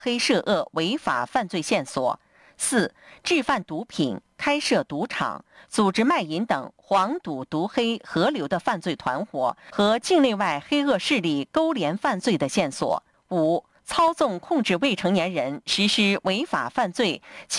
黑涉恶违法犯罪线索；四、制贩毒品、开设赌场、组织卖淫等黄赌毒黑合流的犯罪团伙和境内外黑恶势力勾连犯罪的线索；五、操纵控制未成年人实施违法犯罪